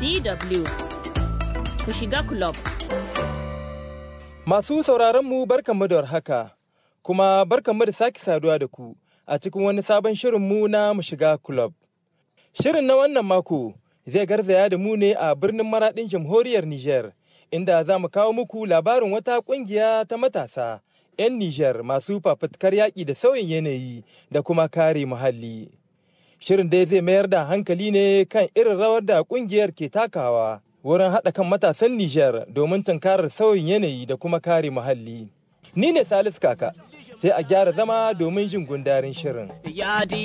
DW ku shiga club. Masu sauraronmu barkanmu da warhaka, kuma barkanmu da sake saduwa da ku a cikin wani sabon shirinmu na mu shiga club. Shirin na wannan mako zai garzaya da mu ne a birnin Maraɗin Jamhuriyar Nijar, inda za mu kawo muku labarin wata ƙungiya ta matasa 'yan Nijar masu fafutukar yaƙi da sauyin yanayi da kuma kare muhalli. Shirin dai zai mayar da hankali ne kan irin rawar da ƙungiyar ke takawa wurin haɗa kan matasan Nijar domin tunkarar sauyin yanayi da kuma kare muhalli. Ni ne Salisu Kaka, sai a gyara zama domin jin gundarin shirin.